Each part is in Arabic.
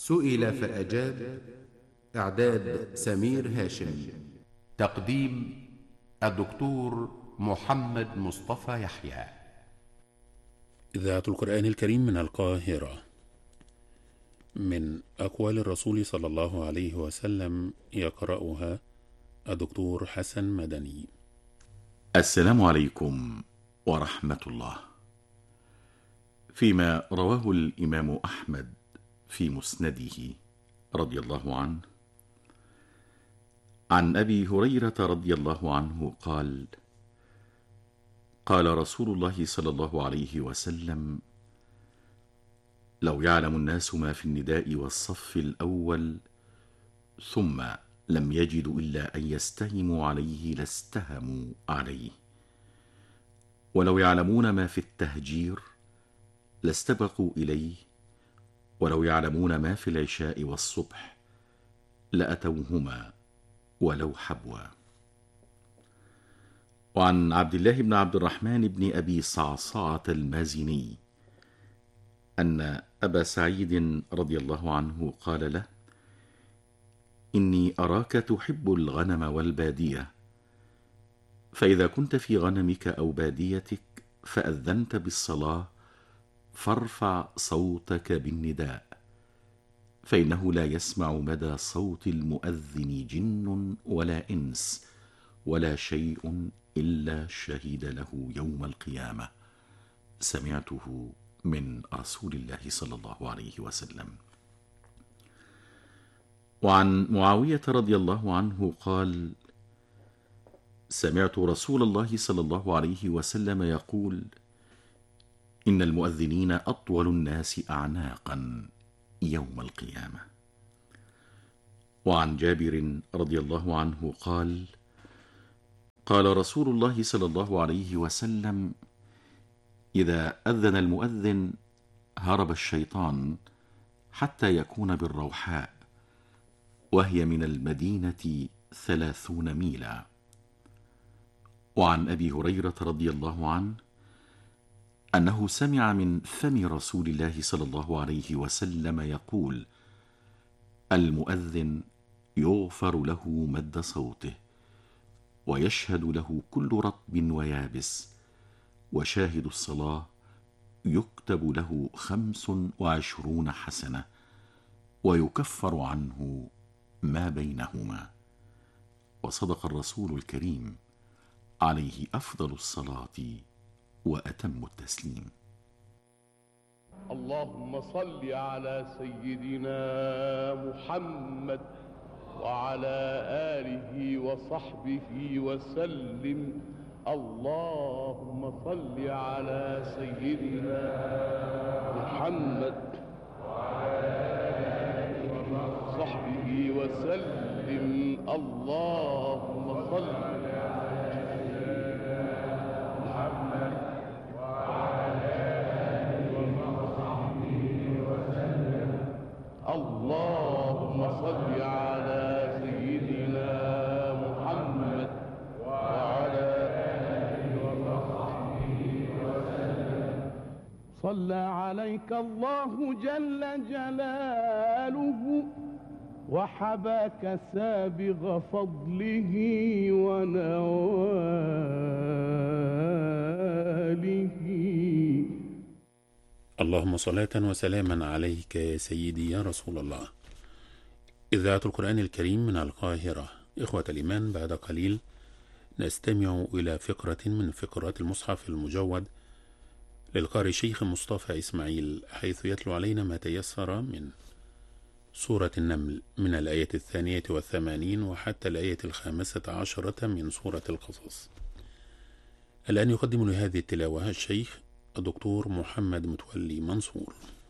سئل فأجاب. إعداد سمير هاشم. تقديم الدكتور محمد مصطفى يحيى. إذاعة القرآن الكريم من القاهرة. من أقوال الرسول صلى الله عليه وسلم يقرأها الدكتور حسن مدني. السلام عليكم ورحمة الله. فيما رواه الإمام أحمد في مسنده رضي الله عنه عن أبي هريرة رضي الله عنه قال: قال رسول الله صلى الله عليه وسلم: لو يعلم الناس ما في النداء والصف الأول ثم لم يجدوا إلا أن يستهموا عليه لاستهموا عليه، ولو يعلمون ما في التهجير لاستبقوا إليه، ولو يعلمون ما في العشاء والصبح لأتوهما ولو حبوا. وعن عبد الله بن عبد الرحمن بن أبي صعصعة المازني أن أبا سعيد رضي الله عنه قال له: إني أراك تحب الغنم والبادية، فإذا كنت في غنمك أو باديتك فأذنت بالصلاة فارفع صوتك بالنداء، فإنه لا يسمع مدى صوت المؤذن جن ولا إنس ولا شيء إلا شهد له يوم القيامة. سمعته من رسول الله صلى الله عليه وسلم. وعن معاوية رضي الله عنه قال: سمعت رسول الله صلى الله عليه وسلم يقول: إن المؤذنين أطول الناس أعناقا يوم القيامة. وعن جابر رضي الله عنه قال: قال رسول الله صلى الله عليه وسلم: إذا أذن المؤذن هرب الشيطان حتى يكون بالروحاء، وهي من المدينة 30 ميلا. وعن أبي هريرة رضي الله عنه أنه سمع من فم رسول الله صلى الله عليه وسلم يقول: المؤذن يغفر له مد صوته، ويشهد له كل رطب ويابس، وشاهد الصلاة يكتب له 25 حسنة، ويكفر عنه ما بينهما. وصدق الرسول الكريم عليه أفضل الصلاة وأتم التسليم. اللهم صل على سيدنا محمد وعلى آله وصحبه وسلم. اللهم صل على سيدنا محمد وعلى آله وصحبه وسلم. اللهم صل على سيدنا محمد وعلى آله وصحبه وسلم. اللهم صل على سيدنا محمد وعلى آله وصحبه وسلم. صلى عليك الله جل جلاله، وحباك سابغ فضله ونواله. اللهم صلاة وسلاما عليك يا سيدي يا رسول الله. إذاعة القرآن الكريم من القاهرة. إخوة الإيمان، بعد قليل نستمع إلى فقرة من فقرات المصحف المجود للقارئ الشيخ مصطفى إسماعيل، حيث يتلو علينا ما تيسر من سورة النمل من الآية 82 وحتى الآية 15 من سورة القصص. الآن يقدم لهذه التلاوة الشيخ الدكتور محمد متولي منصور.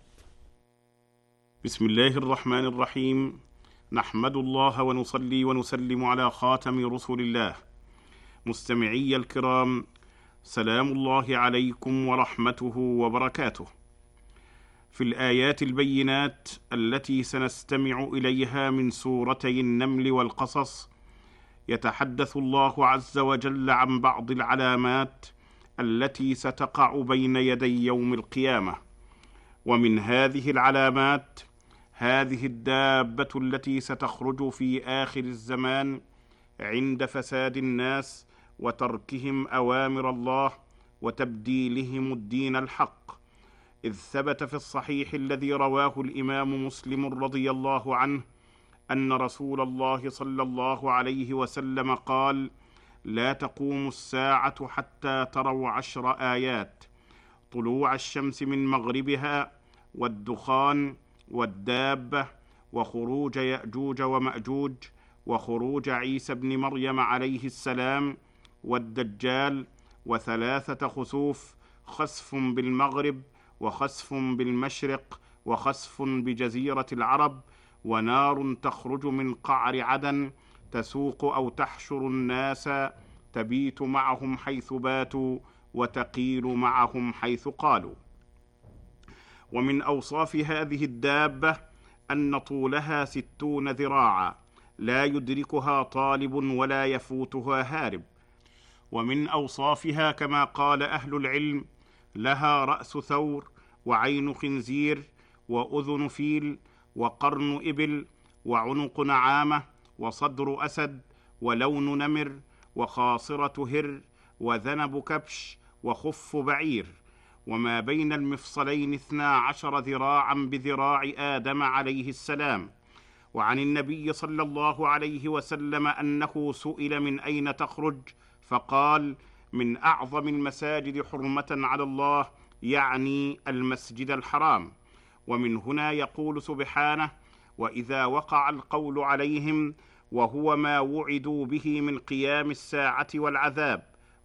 بسم الله الرحمن الرحيم. نحمد الله ونصلي ونسلم على خاتم رسل الله. مستمعي الكرام، سلام الله عليكم ورحمته وبركاته. في الآيات البينات التي سنستمع إليها من سورتي النمل والقصص، يتحدث الله عز وجل عن بعض العلامات التي ستقع بين يدي يوم القيامة. ومن هذه العلامات هذه الدابة التي ستخرج في آخر الزمان عند فساد الناس وتركهم أوامر الله وتبديلهم الدين الحق، إذ ثبت في الصحيح الذي رواه الإمام مسلم رضي الله عنه أن رسول الله صلى الله عليه وسلم قال: لا تقوم الساعة حتى تروا 10 آيات: طلوع الشمس من مغربها، والدخان، والدابة، وخروج يأجوج ومأجوج، وخروج عيسى بن مريم عليه السلام، والدجال، و3 خسوف: خسف بالمغرب، وخسف بالمشرق، وخسف بجزيرة العرب، ونار تخرج من قعر عدن تسوق أو تحشر الناس، تبيت معهم حيث باتوا وتقيل معهم حيث قالوا. ومن أوصاف هذه الدابة أن طولها 60 ذراعا، لا يدركها طالب ولا يفوتها هارب. ومن أوصافها كما قال أهل العلم: لها رأس ثور، وعين خنزير، وأذن فيل، وقرن إبل، وعنق نعامة، وصدر أسد، ولون نمر، وخاصرة هر، وذنب كبش، وخف بعير، وما بين المفصلين 12 ذراعا بذراع آدم عليه السلام. وعن النبي صلى الله عليه وسلم أنه سئل من أين تخرج، فقال: من أعظم المساجد حرمة على الله، يعني المسجد الحرام. ومن هنا يقول سبحانه: وإذا وقع القول عليهم، وهو ما وعدوا به من قيام الساعة والعذاب،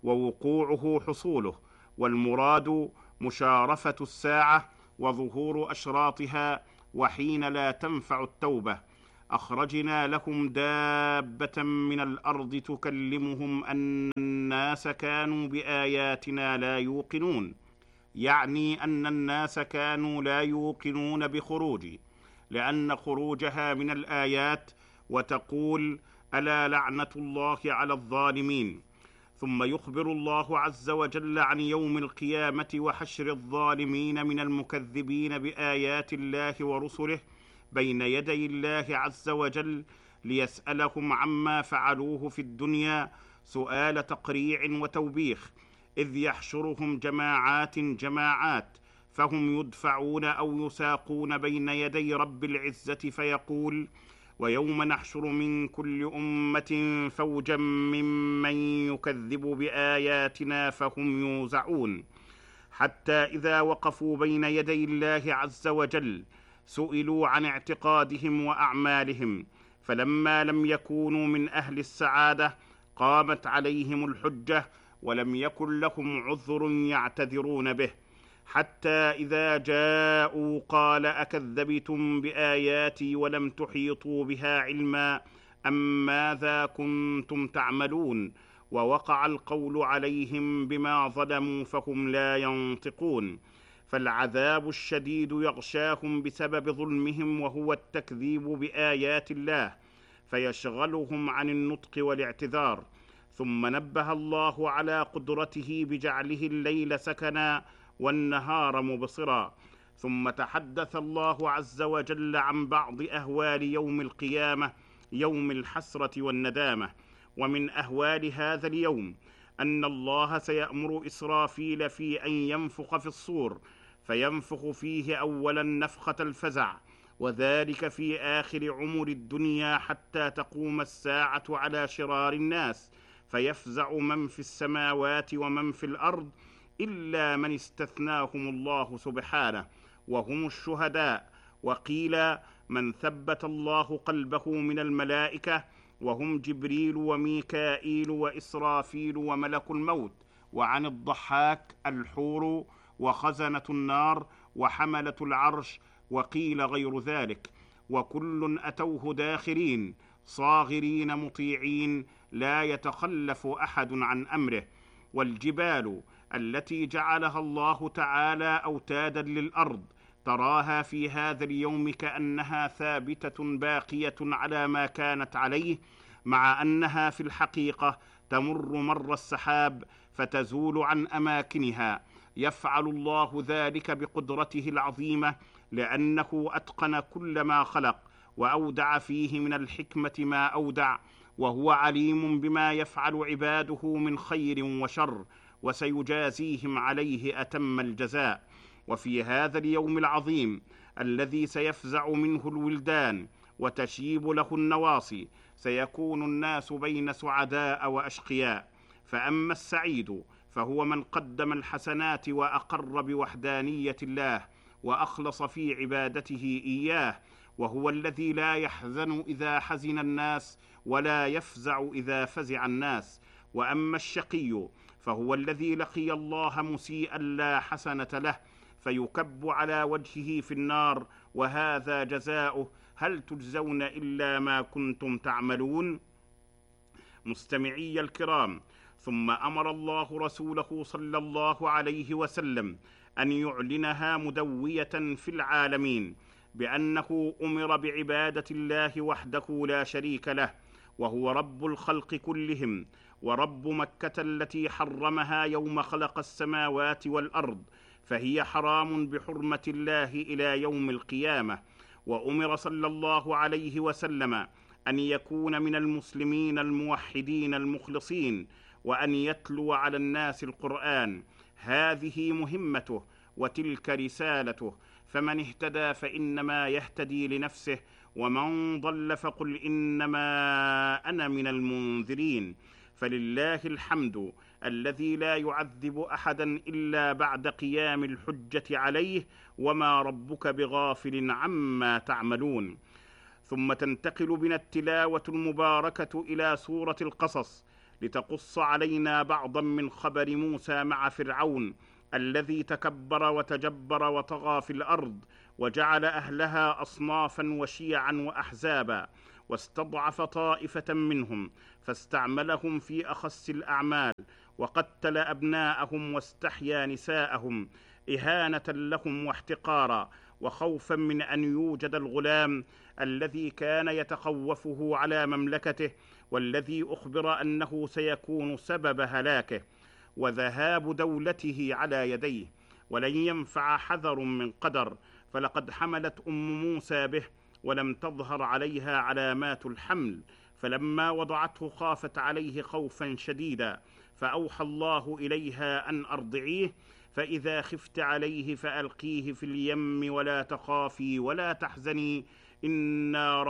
ووقوعه حصوله، والمراد مشارفة الساعة وظهور أشراطها، وحين لا تنفع التوبة. أخرجنا لهم دابة من الأرض تكلمهم أن الناس كانوا بآياتنا لا يوقنون، يعني أن الناس كانوا لا يوقنون بخروج، لأن خروجها من الآيات، وتقول: ألا لعنة الله على الظالمين. ثم يخبر الله عز وجل عن يوم القيامة وحشر الظالمين من المكذبين بآيات الله ورسله بين يدي الله عز وجل، ليسألهم عما فعلوه في الدنيا سؤال تقريع وتوبيخ، إذ يحشرهم جماعات فهم يدفعون أو يساقون بين يدي رب العزة فيقول: ويوم نحشر من كل أمة فوجا ممن يكذب بآياتنا فهم يوزعون، حتى إذا وقفوا بين يدي الله عز وجل سئلوا عن اعتقادهم وأعمالهم، فلما لم يكونوا من أهل السعادة قامت عليهم الحجة، ولم يكن لهم عذر يعتذرون به، حتى إذا جاءوا قال: أكذبتم بآياتي ولم تحيطوا بها علما أم ماذا كنتم تعملون؟ ووقع القول عليهم بما ظلموا فهم لا ينطقون. فالعذاب الشديد يغشاهم بسبب ظلمهم، وهو التكذيب بآيات الله، فيشغلهم عن النطق والاعتذار. ثم نبه الله على قدرته بجعله الليل سكنا والنهار مبصرا. ثم تحدث الله عز وجل عن بعض أهوال يوم القيامة، يوم الحسرة والندامة. ومن أهوال هذا اليوم أن الله سيأمر إسرافيل في أن ينفخ في الصور، فينفخ فيه أولا نفخة الفزع، وذلك في آخر عمر الدنيا حتى تقوم الساعة على شرار الناس، فيفزع من في السماوات ومن في الأرض إلا من استثناهم الله سبحانه، وهم الشهداء. وقيل من ثبت الله قلبه من الملائكة، وهم جبريل وميكائيل وإسرافيل وملك الموت. وعن الضحاك الحور وخزنة النار وحملة العرش، وقيل غير ذلك. وكل أتوه داخرين صاغرين مطيعين، لا يتخلف أحد عن أمره. والجبال التي جعلها الله تعالى أوتادا للأرض تراها في هذا اليوم كأنها ثابتة باقية على ما كانت عليه، مع أنها في الحقيقة تمر مر السحاب فتزول عن أماكنها. يفعل الله ذلك بقدرته العظيمة لأنه أتقن كل ما خلق، وأودع فيه من الحكمة ما أودع، وهو عليم بما يفعل عباده من خير وشر، وسيجازيهم عليه أتم الجزاء. وفي هذا اليوم العظيم الذي سيفزع منه الولدان وتشيب له النواصي، سيكون الناس بين سعداء وأشقياء. فأما السعيد فهو من قدم الحسنات وأقر بوحدانية الله وأخلص في عبادته إياه، وهو الذي لا يحزن إذا حزن الناس ولا يفزع إذا فزع الناس. وأما الشقي فهو الذي لقي الله مسيئا لا حسنة له، فيكب على وجهه في النار، وهذا جزاؤه، هل تجزون إلا ما كنتم تعملون. مستمعي الكرام، ثم أمر الله رسوله صلى الله عليه وسلم أن يعلنها مدوية في العالمين بأنه أمر بعبادة الله وحده لا شريك له، وهو رب الخلق كلهم، ورب مكة التي حرمها يوم خلق السماوات والأرض، فهي حرام بحرمة الله إلى يوم القيامة. وأمر صلى الله عليه وسلم أن يكون من المسلمين الموحدين المخلصين، وأن يتلو على الناس القرآن. هذه مهمته وتلك رسالته، فمن اهتدى فإنما يهتدي لنفسه، ومن ضل فقل إنما أنا من المنذرين. فلله الحمد الذي لا يعذب أحدا إلا بعد قيام الحجة عليه، وما ربك بغافل عما تعملون. ثم تنتقل بنا التلاوة المباركة إلى سورة القصص لتقص علينا بعضا من خبر موسى مع فرعون الذي تكبر وتجبر وطغى في الأرض، وجعل أهلها أصنافا وشيعا وأحزابا، واستضعف طائفة منهم فاستعملهم في أخس الأعمال، وقتل أبناءهم واستحيا نساءهم إهانة لهم واحتقارا، وخوفا من أن يوجد الغلام الذي كان يتخوفه على مملكته، والذي أخبر أنه سيكون سبب هلاكه وذهاب دولته على يديه. ولن ينفع حذر من قدر، فلقد حملت موسى به ولم تظهر عليها علامات الحمل، فلما وضعته خافت عليه خوفا شديدا، فأوحى الله إليها أن أرضعيه، فإذا خفت عليه فألقيه في اليم ولا تخافي ولا تحزني إنا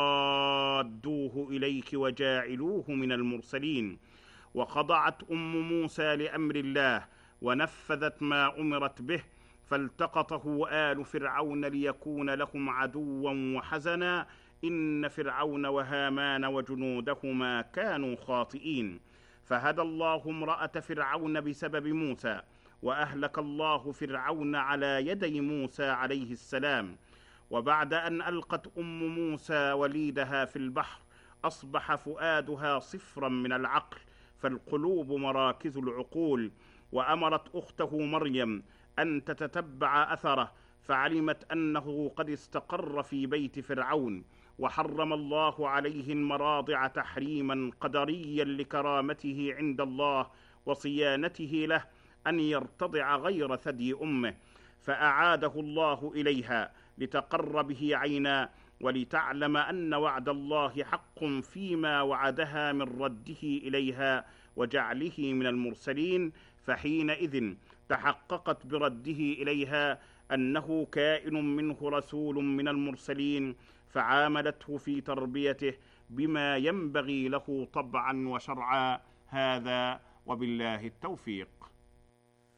رادوه إليك وجاعلوه من المرسلين. وخضعت موسى لأمر الله ونفذت ما أمرت به، فالتقطه آل فرعون ليكون لهم عدوا وحزنا، إن فرعون وهامان وجنودهما كانوا خاطئين. فهدى الله امرأة فرعون بسبب موسى، وأهلك الله فرعون على يدي موسى عليه السلام. وبعد أن ألقت موسى وليدها في البحر أصبح فؤادها صفرا من العقل، فالقلوب مراكز العقول. وأمرت أخته مريم أن تتتبع أثره، فعلمت أنه قد استقر في بيت فرعون، وحرم الله عليه المراضع تحريما قدريا لكرامته عند الله وصيانته له أن يرتضع غير ثدي أمه، فأعاده الله إليها لتقر به عينا، ولتعلم أن وعد الله حق فيما وعدها من رده إليها وجعله من المرسلين. فحينئذ تحققت برده إليها أنه كائن منه رسول من المرسلين، فعاملته في تربيته بما ينبغي له طبعا وشرعا. هذا وبالله التوفيق.